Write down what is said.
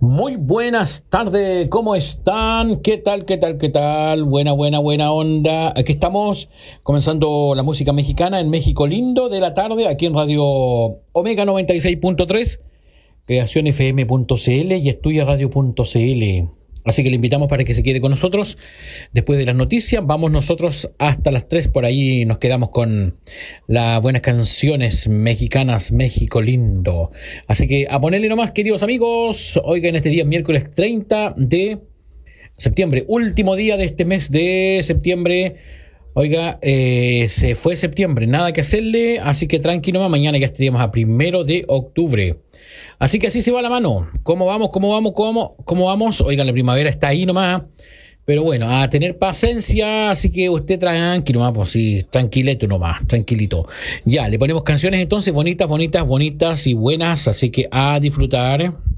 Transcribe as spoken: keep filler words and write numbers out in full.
Muy buenas tardes, ¿cómo están? ¿Qué tal, qué tal, qué tal? Buena, buena, buena onda. Aquí estamos comenzando la música mexicana en México Lindo de la tarde, aquí en Radio Omega noventa y seis punto tres, creación f m punto c l y estudia radio punto c l. Así que le invitamos para que se quede con nosotros. Después de las noticias, vamos nosotros hasta las tres. Por ahí nos quedamos con las buenas canciones mexicanas, México Lindo. Así que a ponerle nomás, queridos amigos. Oigan, este día miércoles treinta de septiembre, último día de este mes de septiembre. Oiga, eh, se fue septiembre, nada que hacerle. Así que tranquilo nomás, mañana ya estaríamos a primero de octubre. Así que así se va la mano. ¿Cómo vamos? ¿Cómo vamos? ¿Cómo, cómo vamos? Oigan, la primavera está ahí nomás. Pero bueno, a tener paciencia. Así que usted tranquilo nomás, pues sí, tranquilito nomás, tranquilito. Ya, le ponemos canciones entonces bonitas, bonitas, bonitas y buenas. Así que a disfrutar.